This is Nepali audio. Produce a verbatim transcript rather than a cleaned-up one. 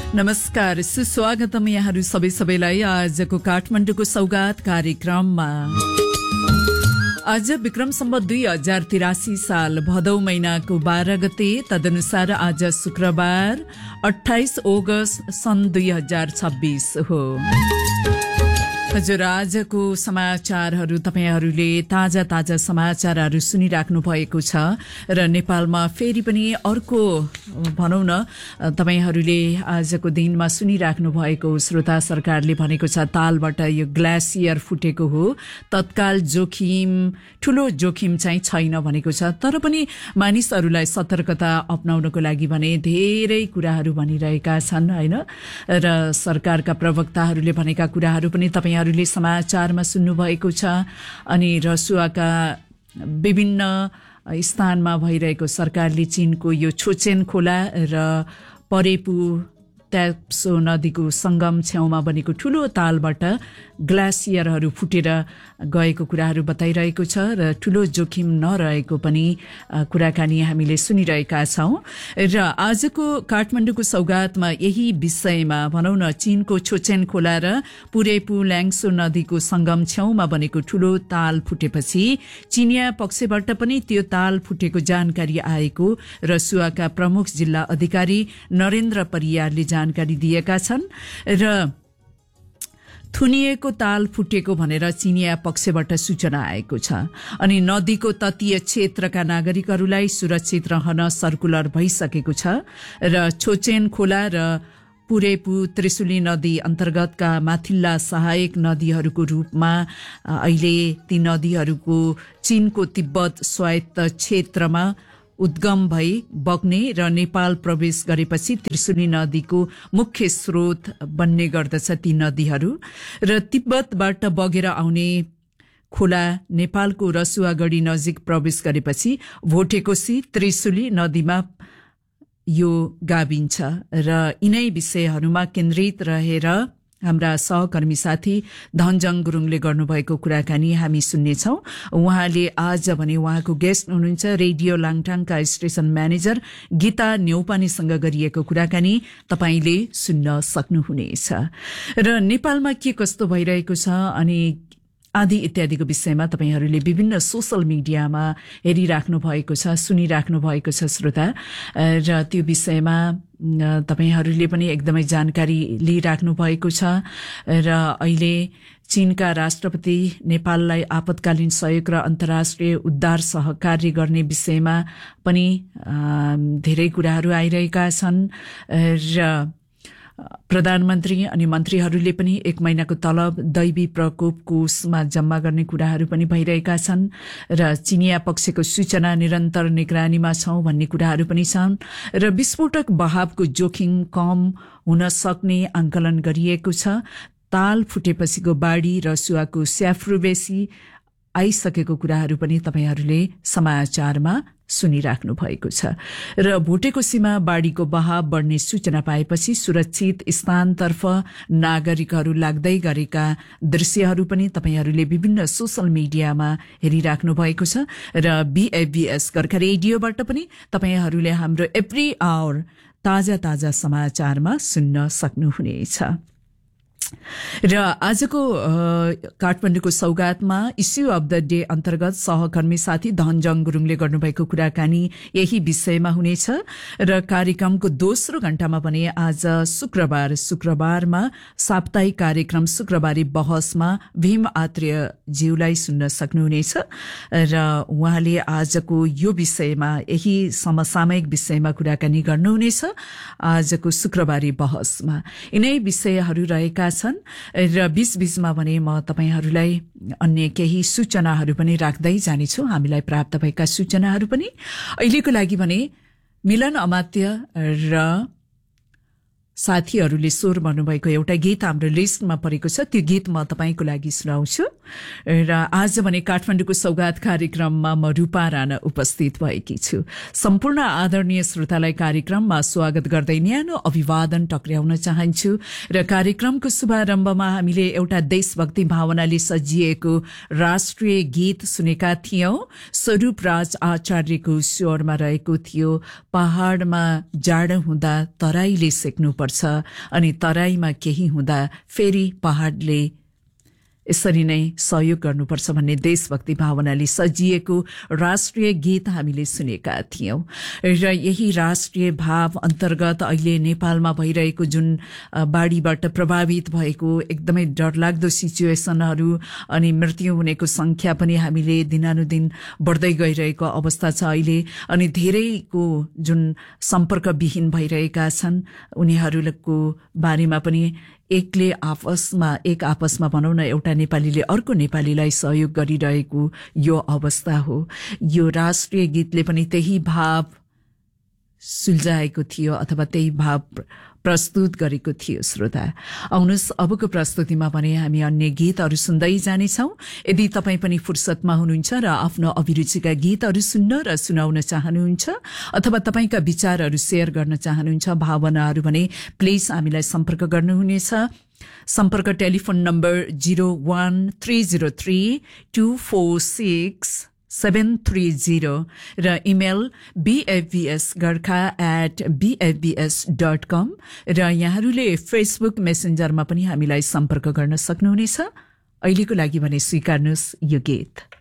नमस्कार, सुस्वागतम यहाँहरू सबै सबैलाई आजको काठमाडौँको सौगात कार्यक्रममा। आज विक्रम सम्वत दुई हजार तिरासी साल भदौ महिनाको बाह्र गते, तदनुसार आज शुक्रबार अठाइस अगस्त सन् दुई हजार छब्बीस हो। हजुर, आजको समाचारहरू तपाईहरूले ताजा ताजा समाचारहरू सुनिराख्नु भएको छ र नेपालमा फेरि पनि अर्को भनौं न तपाईहरूले आजको दिनमा सुनिराख्नु भएको श्रोता सरकारले भनेको छ तालबाट यो ग्लासियर फुटेको हो, तत्काल जोखिम ठूलो जोखिम चाहिँ छैन भनेको छ। तर पनि मानिसहरूलाई सतर्कता अपनाउनको लागि भने धेरै कुराहरू भनिरहेका छन् हैन, र सरकारका प्रवक्ताहरूले भनेका कुराहरू पनि तपाईहरुले समाचारमा सुन्नु भएको छ। अनि रसुवाका विभिन्न स्थानमा भइरहेको सरकारले चीनको यो छोचेन खोला र परेपु त्याप्सो नदीको संगम छेउमा बनेको ठूलो तालबाट ग्लासियरहरू फुटेर गएको कुराहरू बताइरहेको छ र ठूलो जोखिम नरहेको पनि कुराकानी हामीले सुनिरहेका छौं। र आजको काठमाडौँको सौगातमा यही विषयमा भनौं न चीनको छोचेन खोला र पुरेपु ल्याङ्सो नदीको संगम छेउमा बनेको ठूलो ताल फुटेपछि चीनिया पक्षबाट पनि त्यो ताल फुटेको जानकारी आएको रसुवाका प्रमुख जिल्ला अधिकारी नरेन्द्र परियारले जानकारी दिएका छन्। र थुनिएको ताल फुटेको भनेर चीनिया पक्षबाट सूचना आएको छ। अनि नदीको तटीय क्षेत्रका नागरिकहरूलाई सुरक्षित रहन सर्कुलर भइसकेको छ र छोचेन खोला र पुरेपु त्रिशुली नदी अन्तर्गतका माथिल्ला सहायक नदीहरूको रूपमा अहिले ती नदीहरूको चीनको तिब्बत स्वायत्त क्षेत्रमा उद्गम भई बग्ने र नेपाल प्रवेश गरेपछि त्रिशुली नदीको मुख्य स्रोत बन्ने गर्दछ ती नदीहरू। र तिब्बतबाट बगेर आउने खोला नेपालको रसुवागढी नजिक प्रवेश गरेपछि भोटेकोशी त्रिशुली नदीमा यो गाभिन्छ। र यिनै विषयहरूमा केन्द्रित रहेर हाम्रा सहकर्मी साथी धनजङ गुरुङले गर्नुभएको कुराकानी हामी सुन्नेछौं। उहाँले आज भने उहाँको गेस्ट हुनुहुन्छ रेडियो लाङटाङका स्टेशन म्यानेजर गीता न्यौपानेसँग गरिएको कुराकानी तपाईले सुन्न सक्नुहुनेछ। र नेपालमा के कस्तो भइरहेको छ अनि आदि इत्यादिको विषयमा तपाईहरूले विभिन्न सोशल मिडियामा हेरिराख्नु भएको छ, सुनिराख्नु भएको छ श्रोता। र त्यो विषयमा तपाईहरूले पनि एकदमै जानकारी लिइराख्नु भएको छ। र अहिले चीनका राष्ट्रपति नेपाललाई आपतकालीन सहयोग र अन्तर्राष्ट्रिय उद्धार सहकार्य गर्ने विषयमा पनि धेरै कुराहरू आइरहेका छन्। र प्रधानमन्त्री अनि मन्त्रीहरूले पनि एक महिनाको तलब दैवी प्रकोप कोषमा जम्मा गर्ने कुराहरू पनि भइरहेका छन्। र चीनिया पक्षको सूचना निरन्तर निगरानीमा छौं भन्ने कुराहरू पनि छन्। र विस्फोटक बहावको जोखिम कम हुन सक्ने आंकलन गरिएको छ। ताल फुटेपछिको बाढी रसुवाको स्याफ्रुबेसी आइसकेको कुराहरू पनि तपाईहरूले समाचारमा सुनिराख्नु भएको छ। र भोटेकोशीमा बाढीको बहाव बढ्ने सूचना पाएपछि सुरक्षित स्थानतर्फ नागरिकहरू लाग्दै गरेका दृश्यहरू पनि तपाईहरूले विभिन्न सोशल मिडियामा हेरिराख्नु भएको छ। र बीएफबीएस गोर्खा रेडियोबाट पनि तपाईहरूले हाम्रो एभ्री आवर ताजा ताजा समाचारमा सुन्न सक्नुहुनेछ। र आजको काठमाडौँको सौगातमा इस्यु अफ द डे अन्तर्गत सहकर्मी साथी धनजङ गुरुङले गर्नुभएको कुराकानी यही विषयमा हुनेछ। र कार्यक्रमको दोस्रो घण्टामा भने आज शुक्रबार शुक्रबारमा साप्ताहिक कार्यक्रम शुक्रबारी बहसमा भीम आत्रेय ज्यूलाई सुन्न सक्नुहुनेछ। र उहाँले आजको यो विषयमा यही समसामयिक विषयमा कुराकानी गर्नुहुनेछ आजको शुक्रबारी बहसमा। यिनै विषयहरू रहेका छन्। र बीच बीचमा भने म तपाईहरूलाई अन्य केही सूचनाहरू पनि राख्दै जानेछु, हामीलाई प्राप्त भएका सूचनाहरू पनि। अहिलेको लागि भने मिलन अमात्य र साथीहरूले स्वर भन्नुभएको एउटा गीत हाम्रो लिस्टमा परेको छ, त्यो गीत म तपाईको लागि सुनाउँछु। र आज भने काठमाडौँको सौगात कार्यक्रममा म रूपा राणा उपस्थित भएकी छु। सम्पूर्ण आदरणीय श्रोतालाई कार्यक्रममा स्वागत गर्दै न्यानो अभिवादन टक्र्याउन चाहन्छु। र कार्यक्रमको शुभारम्भमा हामीले एउटा देशभक्ति भावनाले सजिएको राष्ट्रिय गीत सुनेका थियौं। स्वरूप राज आचार्यको स्वरमा रहेको थियो, पहाडमा जाडो हुँदा तराईले सेक्नु गर्नुपर्छ अनि तराईमा केही हुँदा फेरि पहाडले यसरी नै सहयोग गर्नुपर्छ भन्ने देशभक्ति भावनाले सजिएको राष्ट्रिय गीत हामीले सुनेका थियौं र यही राष्ट्रिय भाव अन्तर्गत अहिले नेपालमा भइरहेको जुन बाढीबाट प्रभावित भएको एकदमै डरलाग्दो सिचुएसनहरू अनि मृत्यु हुनेको संख्या पनि हामीले दिनानुदिन बढ्दै गइरहेको अवस्था छ अहिले अनि धेरैको जुन सम्पर्कविहीन भइरहेका छन् उनीहरूको बारेमा पनि एकले आपसमा एक आपसमा भनौं न एउटा नेपालीले अर्को नेपालीलाई सहयोग गरिरहेको यो अवस्था हो। यो राष्ट्रिय गीतले पनि त्यही भाव सुल्झाएको थियो अथवा त्यही भाव प्रस्तुत गरेको थियो। श्रोता आउनुस् अबको प्रस्तुतिमा भने हामी अन्य गीतहरू सुन्दै जानेछौं। यदि तपाईं पनि फुर्सदमा हुनुहुन्छ र आफ्नो अभिरुचिका गीतहरू सुन्न र सुनाउन चाहनुहुन्छ अथवा तपाईंका विचारहरू शेयर गर्न चाहनुहुन्छ भावनाहरू भने प्लिज हामीलाई सम्पर्क गर्नुहुनेछ। सम्पर्क telephone number zero one three zero three two four six seven three zero र email b f b s garkha at b f b s dot com र यहाँहरूले फेसबुक मेसेन्जरमा पनि हामीलाई सम्पर्क गर्न सक्नुहुनेछ। अहिलेको लागि भने स्वीकार्नुहोस् यो गीत।